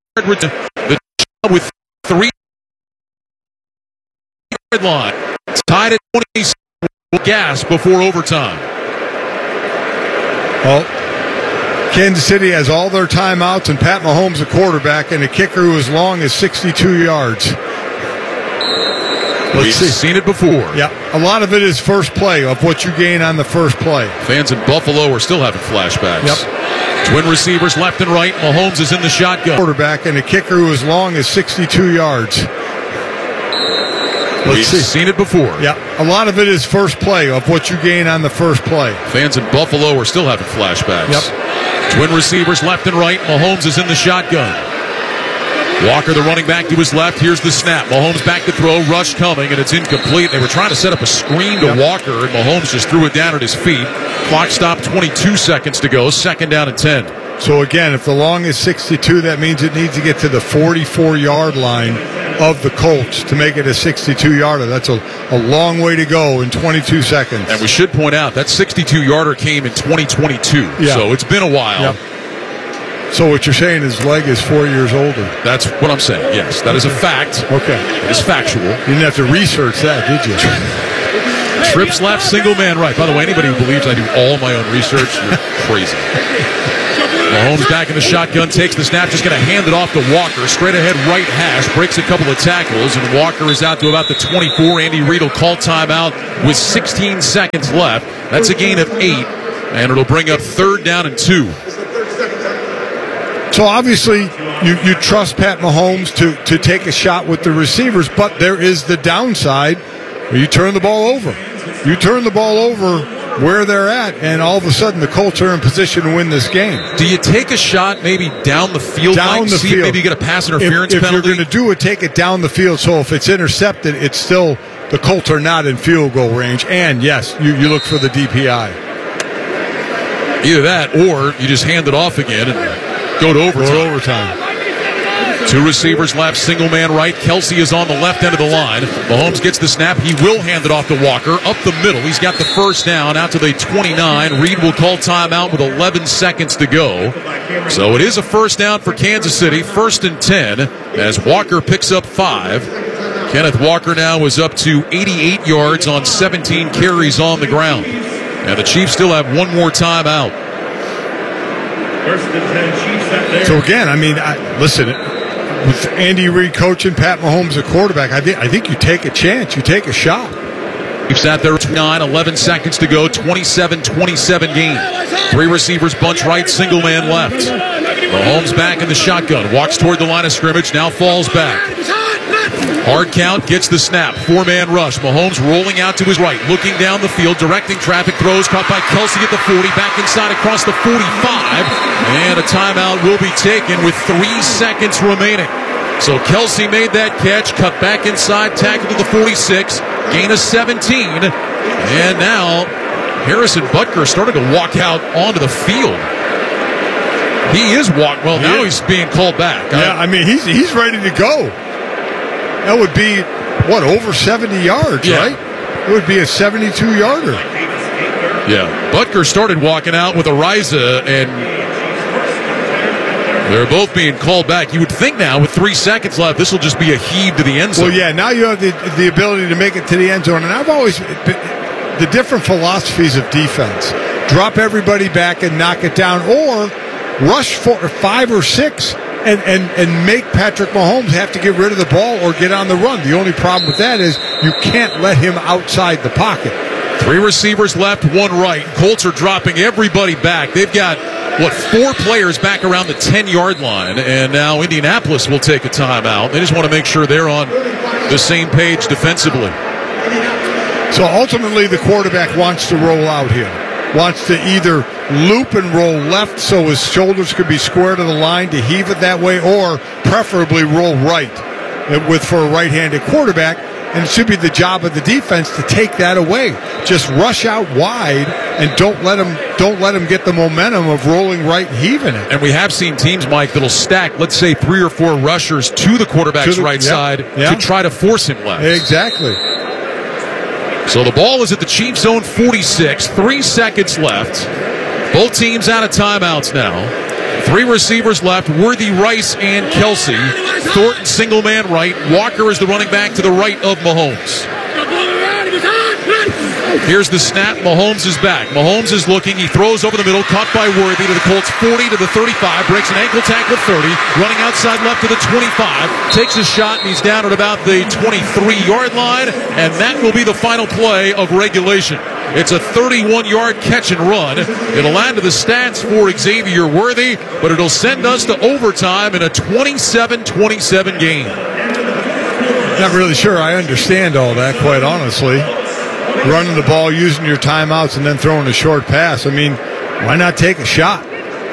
The with 3 line. It's tied at 20 gas before overtime. Well, Kansas City has all their timeouts, and Pat Mahomes, the quarterback, and a kicker who is long as 62 yards. We've seen it before. Yeah, a lot of it is first play of what you gain on the first play. Fans in Buffalo are still having flashbacks. Yep. Twin receivers left and right. Mahomes is in the shotgun. Quarterback and a kicker who is long as 62 yards. We've seen it before. Yeah, a lot of it is first play of what you gain on the first play. Fans in Buffalo are still having flashbacks. Yep. Twin receivers left and right. Mahomes is in the shotgun. Walker, the running back, to his left. Here's the snap. Mahomes back to throw. Rush coming, and it's incomplete. They were trying to set up a screen to Walker, and Mahomes just threw it down at his feet. Clock stopped, 22 seconds to go. 2nd down and 10. So, again, if the long is 62, that means it needs to get to the 44-yard line of the Colts to make it a 62-yarder. That's a long way to go in 22 seconds. And we should point out that 62-yarder came in 2022, so it's been a while. Yep. So what you're saying is leg is 4 years older. That's what I'm saying, yes. That is a fact. Okay. It is factual. You didn't have to research that, did you? Trips left, single man right. By the way, anybody who believes I do all my own research, you're crazy. Mahomes back in the shotgun, takes the snap, just going to hand it off to Walker. Straight ahead right hash, breaks a couple of tackles, and Walker is out to about the 24. Andy Reid will call timeout with 16 seconds left. That's a gain of 8, and it'll bring up 3rd down and 2. So obviously you trust Pat Mahomes to take a shot with the receivers, but there is the downside where you turn the ball over. You turn the ball over where they're at, and all of a sudden the Colts are in position to win this game. Do you take a shot maybe down the field? Down the field. Maybe you get a pass interference penalty? If you're going to do it, take it down the field. So if it's intercepted, it's still the Colts are not in field goal range. And, yes, you look for the DPI. Either that or you just hand it off again and go to overtime. 2 receivers left, single man right. Kelce is on the left end of the line. Mahomes gets the snap. He will hand it off to Walker up the middle. He's got the first down out to the 29. Reid will call timeout with 11 seconds to go. So it is a first down for Kansas City. 1st and 10 as Walker picks up 5. Kenneth Walker now is up to 88 yards on 17 carries on the ground. And the Chiefs still have one more timeout. So again, I mean, listen, with Andy Reid coaching, Pat Mahomes a quarterback, I think you take a chance, you take a shot. Chiefs out there 9, 11 seconds to go, 27-27 game. 3 receivers bunch right, single man left. Mahomes back in the shotgun, walks toward the line of scrimmage, now falls back. Hard count, gets the snap. 4-man rush. Mahomes rolling out to his right, looking down the field, directing traffic, throws, caught by Kelce at the 40, back inside across the 45, and a timeout will be taken with 3 seconds remaining. So Kelce made that catch, cut back inside, tackled to the 46, gain of 17, and now Harrison Butker started to walk out onto the field. He is now he's being called back. Yeah, I mean, he's ready to go. That would be, over 70 yards, right? It would be a 72-yarder. Yeah. Butker started walking out with Ariza, and they're both being called back. You would think now, with 3 seconds left, this will just be a heave to the end zone. Well, yeah, now you have the ability to make it to the end zone. And I've always, the different philosophies of defense, drop everybody back and knock it down, or rush for 5 or 6 and make Patrick Mahomes have to get rid of the ball or get on the run. The only problem with that is you can't let him outside the pocket. 3 receivers left, 1 right. Colts are dropping everybody back. They've got, 4 players back around the 10-yard line, and now Indianapolis will take a timeout. They just want to make sure they're on the same page defensively. So ultimately the quarterback wants to roll out here. Wants to either loop and roll left so his shoulders could be square to the line to heave it that way, or preferably roll right for a right-handed quarterback. And it should be the job of the defense to take that away. Just rush out wide and don't let him get the momentum of rolling right and heaving it. And we have seen teams, Mike, that'll stack, let's say, 3 or 4 rushers to the quarterback's right side to try to force him left. Exactly. So the ball is at the Chiefs' own 46, 3 seconds left. Both teams out of timeouts now. 3 receivers left, Worthy, Rice, and Kelsey. Thornton single man right. Walker is the running back to the right of Mahomes. Here's the snap. Mahomes is back. Mahomes is looking. He throws over the middle. Caught by Worthy to the Colts 40 to the 35. Breaks an ankle tackle 30. Running outside left to the 25. Takes a shot, and he's down at about the 23-yard line. And that will be the final play of regulation. It's a 31-yard catch and run. It'll add to the stats for Xavier Worthy, but it'll send us to overtime in a 27-27 game. Not really sure I understand all that, quite honestly. Running the ball, using your timeouts, and then throwing a short pass. I mean, why not take a shot?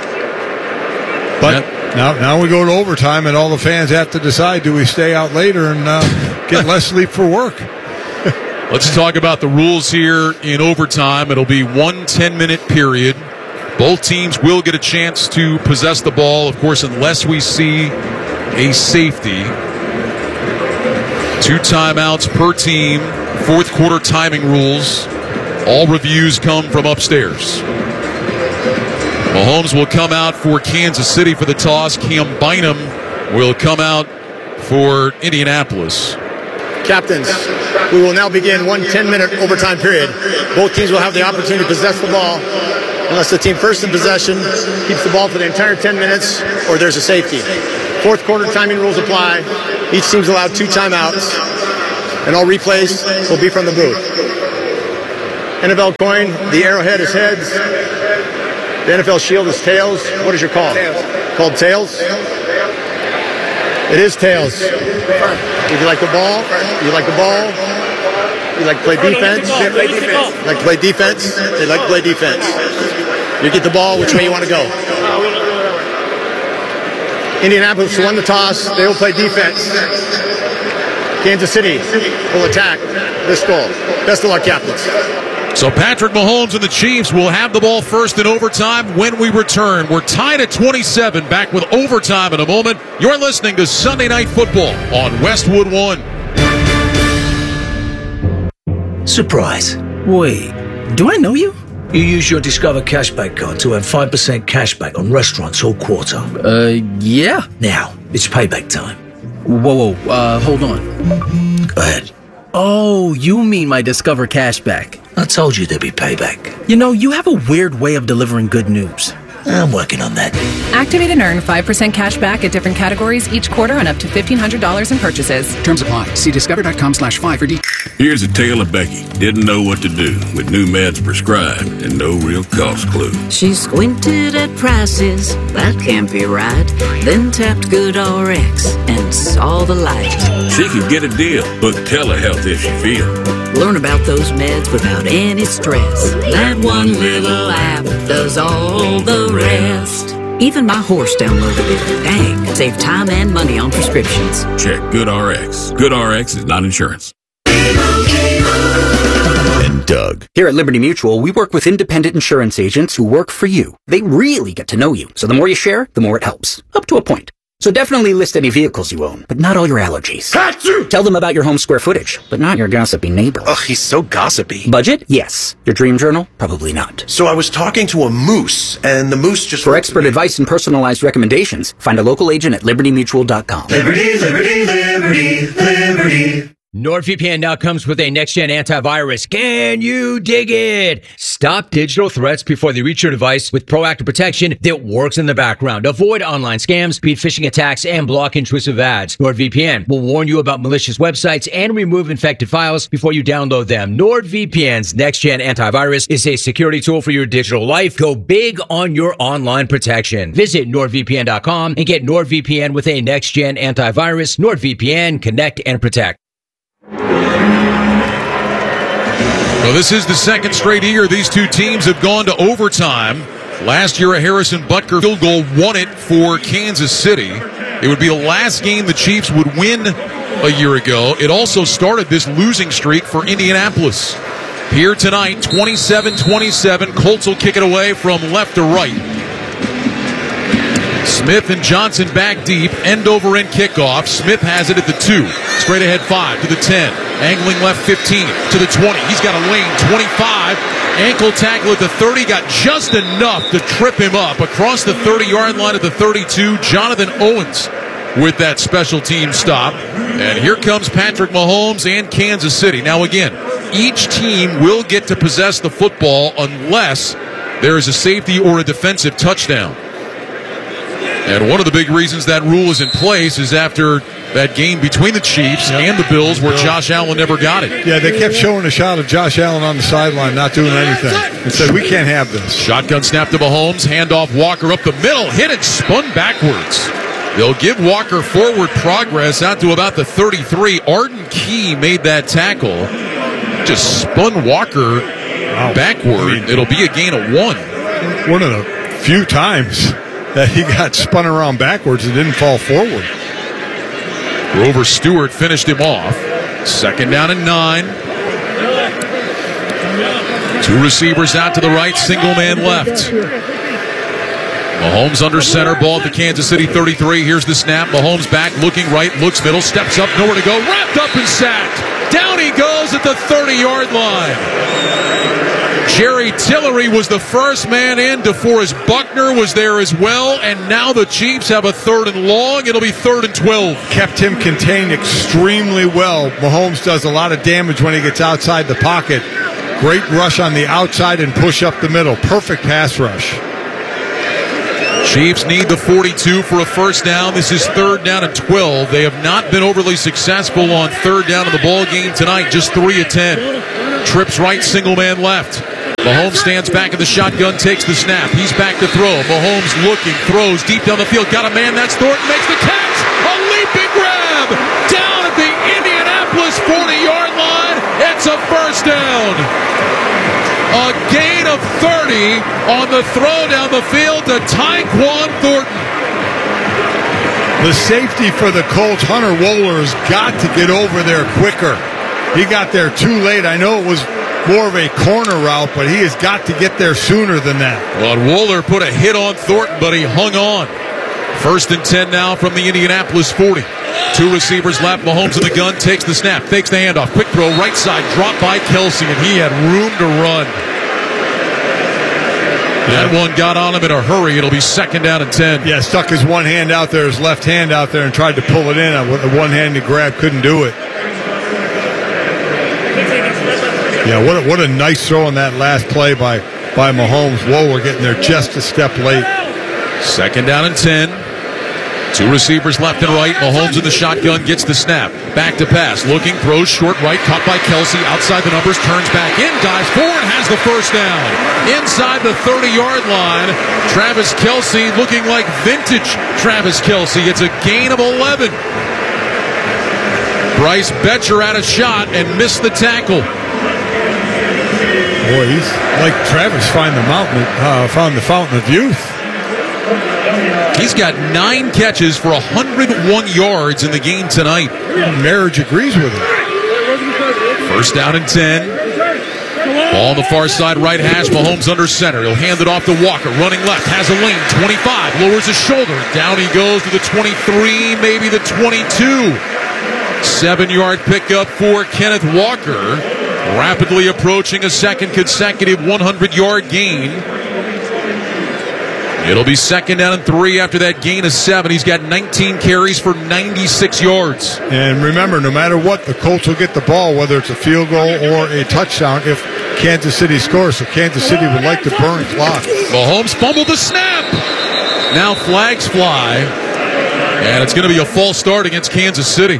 But now we go to overtime, and all the fans have to decide, do we stay out later and get less sleep for work? Let's talk about the rules here in overtime. It'll be 1 10-minute period. Both teams will get a chance to possess the ball, of course, unless we see a safety. 2 timeouts per team. Fourth quarter timing rules. All reviews come from upstairs. Mahomes will come out for Kansas City for the toss. Cam Bynum will come out for Indianapolis. Captains, we will now begin 1 10-minute overtime period. Both teams will have the opportunity to possess the ball unless the team first in possession keeps the ball for the entire 10 minutes or there's a safety. Fourth quarter timing rules apply. Each team's allowed 2 timeouts, and all replays will be from the booth. NFL coin, the arrowhead is heads. The NFL shield is tails. What is your call? Tails. Called tails? It is tails. Would you like the ball? You like the ball? You like to play defense? Like to play defense? They like to play defense. You get the ball, which way you want to go? Indianapolis won the toss. They will play defense. Kansas City will attack this goal. Best of luck, captains. So Patrick Mahomes and the Chiefs will have the ball first in overtime when we return. We're tied at 27, back with overtime in a moment. You're listening to Sunday Night Football on Westwood One. Surprise. Wait, do I know you? You use your Discover Cashback card to earn 5% cashback on restaurants all quarter. Yeah. Now, it's payback time. Whoa, hold on. Go ahead. Oh, you mean my Discover Cashback. I told you there'd be payback. You know, you have a weird way of delivering good news. I'm working on that. Activate and earn 5% cash back at different categories each quarter on up to $1,500 in purchases. Terms apply. See discover.com/5 for details. Here's a tale of Becky. Didn't know what to do with new meds prescribed and no real cost clue. She squinted at prices, that can't be right. Then tapped GoodRx and saw the light. She could get a deal. Book telehealth if she feels. Learn about those meds without any stress. That one little app does all the rest. Even my horse downloaded it. Dang, save time and money on prescriptions. Check GoodRx. GoodRx is not insurance. And Doug. Here at Liberty Mutual, we work with independent insurance agents who work for you. They really get to know you. So the more you share, the more it helps. Up to a point. So definitely list any vehicles you own, but not all your allergies. Tell them about your home square footage, but not your gossipy neighbor. Ugh, he's so gossipy. Budget? Yes. Your dream journal? Probably not. So I was talking to a moose, and the moose just... For expert advice and personalized recommendations, find a local agent at libertymutual.com. Liberty, liberty, liberty, liberty. NordVPN now comes with a next-gen antivirus. Can you dig it? Stop digital threats before they reach your device with proactive protection that works in the background. Avoid online scams, beat phishing attacks, and block intrusive ads. NordVPN will warn you about malicious websites and remove infected files before you download them. NordVPN's next-gen antivirus is a security tool for your digital life. Go big on your online protection. Visit NordVPN.com and get NordVPN with a next-gen antivirus. NordVPN, connect and protect. Well, this is the second straight year these two teams have gone to overtime. Last year, a Harrison Butker field goal won it for Kansas City. It would be the last game the Chiefs would win a year ago. It also started this losing streak for Indianapolis. Here tonight, 27-27. Colts will kick it away from left to right. Smith and Johnson back deep. End over end kickoff. Smith has it at the 2. Straight ahead 5 to the 10. Angling left 15 to the 20. He's got a lane, 25. Ankle tackle at the 30. Got just enough to trip him up. Across the 30-yard line at the 32, Jonathan Owens with that special team stop. And here comes Patrick Mahomes and Kansas City. Now again, each team will get to possess the football unless there is a safety or a defensive touchdown. And one of the big reasons that rule is in place is after that game between the Chiefs and the Bills where Josh Allen never got it. Yeah, they kept showing a shot of Josh Allen on the sideline not doing anything and said, we can't have this. Shotgun snap to Mahomes, handoff Walker up the middle, hit it, spun backwards. They'll give Walker forward progress out to about the 33. Arden Key made that tackle. Just spun Walker backward. It'll be a gain of 1. One of the few times that he got spun around backwards and didn't fall forward. Grover Stewart finished him off. 2nd down and 9. 2 receivers out to the right, single man left. Mahomes under center, ball at the Kansas City 33. Here's the snap. Mahomes back, looking right, looks middle, steps up, nowhere to go. Wrapped up and sacked. Down he goes at the 30-yard line. Jerry Tillery was the first man in. DeForest Buckner was there as well. And now the Chiefs have a 3rd and long. It'll be 3rd and 12. Kept him contained extremely well. Mahomes does a lot of damage when he gets outside the pocket. Great rush on the outside and push up the middle. Perfect pass rush. Chiefs need the 42 for a first down. This is 3rd down and 12. They have not been overly successful on 3rd down in the ball game tonight. Just 3 of 10. Trips right, single man left. Mahomes stands back in the shotgun, takes the snap. He's back to throw. Mahomes looking, throws deep down the field. Got a man, that's Thornton, makes the catch. A leaping grab down at the Indianapolis 40-yard line. It's a first down. A gain of 30 on the throw down the field to Tyquan Thornton. The safety for the Colts, Hunter Wohler, has got to get over there quicker. He got there too late. I know it was more of a corner route, but he has got to get there sooner than that. Well, Wohler put a hit on Thornton, but he hung on. 1st and 10 now from the Indianapolis 40. 2 receivers left. Mahomes in the gun, takes the snap, fakes the handoff. Quick throw, right side, dropped by Kelsey, and he had room to run. That one got on him in a hurry. It'll be 2nd down and 10. Yeah, stuck his one hand out there, his left hand out there, and tried to pull it in. With a one-handed grab, couldn't do it. Yeah, what a nice throw on that last play by Mahomes. Wohler getting there just a step late. 2nd down and 10. 2 receivers left and right. Mahomes in the shotgun, gets the snap. Back to pass. Looking, throws short right. Caught by Kelsey. Outside the numbers. Turns back in. Dives forward. Has the first down. Inside the 30-yard line. Travis Kelsey looking like vintage Travis Kelsey. It's a gain of 11. Bryce Betcher had a shot and missed the tackle. Boy, he's like Travis found the fountain of youth. He's got 9 catches for 101 yards in the game tonight. Marriage agrees with him. 1st down and 10. Ball on the far side, right hash. Mahomes under center. He'll hand it off to Walker. Running left. Has a lane. 25. Lowers his shoulder. Down he goes to the 23, maybe the 22. 7-yard pickup for Kenneth Walker. Rapidly approaching a 2nd consecutive 100-yard gain. It'll be 2nd down and 3 after that gain of 7. He's got 19 carries for 96 yards. And remember, no matter what, the Colts will get the ball, whether it's a field goal or a touchdown, if Kansas City scores. So Kansas City would like to burn clock. Mahomes fumbled the snap. Now flags fly. And it's going to be a false start against Kansas City.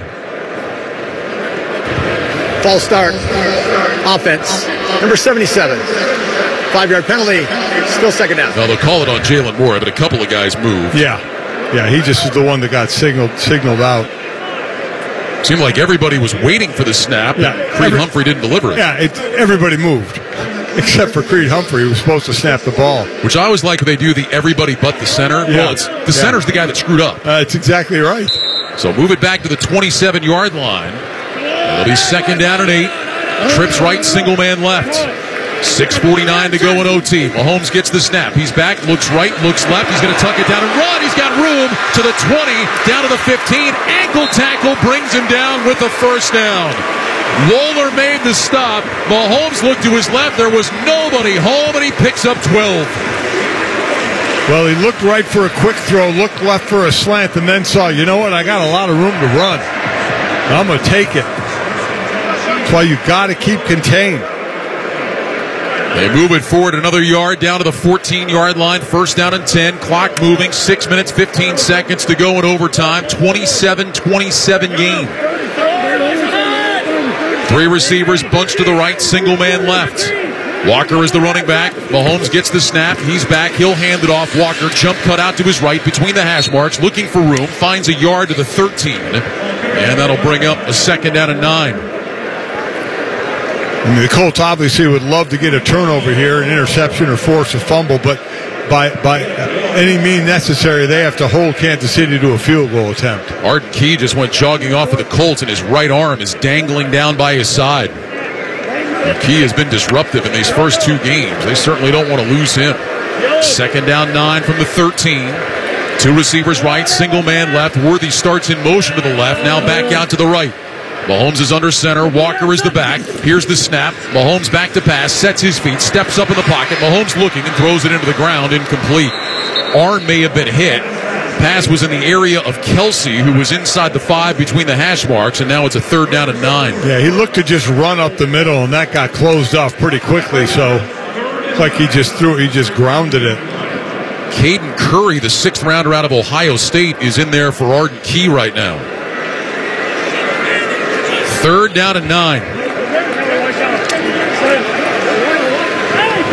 False start. Offense. Number 77. 5-yard penalty. Still 2nd down. Now they'll call it on Jalen Moore, but a couple of guys moved. Yeah, he just is the one that got signaled out. Seemed like everybody was waiting for the snap. Yeah, Creed Humphrey didn't deliver it. Yeah, everybody moved. Except for Creed Humphrey, who was supposed to snap the ball. Which I always like when they do the everybody but the center. Yeah. Well, the center's the guy that screwed up. That's exactly right. So move it back to the 27-yard line. It'll be 2nd down and 8. Trips right, single man left. 6:49 to go in OT. Mahomes gets the snap. He's back, looks right, looks left. He's going to tuck it down and run. He's got room. to the 20, down to the 15. Ankle tackle brings him down with the first down. Wohler made the stop. Mahomes looked to his left. There was nobody home, and he picks up 12. Well, he looked right for a quick throw, looked left for a slant, and then saw, you know what, I got a lot of room to run. I'm going to take it. That's why you got to keep contained. They move it forward another yard down to the 14-yard line. First down and 10. Clock moving. 6 minutes, 15 seconds to go in overtime. 27-27 game. 3 receivers bunched to the right, single man left. Walker is the running back. Mahomes gets the snap. He's back. He'll hand it off. Walker jump cut out to his right between the hash marks, looking for room. Finds a yard to the 13. And that'll bring up a second down and 9. I mean, the Colts obviously would love to get a turnover here, an interception or force a fumble, but by any means necessary, they have to hold Kansas City to a field goal attempt. Arden Key just went jogging off of the Colts, and his right arm is dangling down by his side. And Key has been disruptive in these first 2 games. They certainly don't want to lose him. Second down 9 from the 13. 2 receivers right, single man left. Worthy starts in motion to the left, now back out to the right. Mahomes is under center. Walker is the back. Here's the snap. Mahomes back to pass, sets his feet, steps up in the pocket. Mahomes looking and throws it into the ground, incomplete. Arm may have been hit. Pass was in the area of Kelsey, who was inside the 5 between the hash marks, and now it's a third down and 9. Yeah, he looked to just run up the middle, and that got closed off pretty quickly, so it's like he just grounded it. Caden Curry, the 6th rounder out of Ohio State, is in there for Arden Key right now. Third down and 9.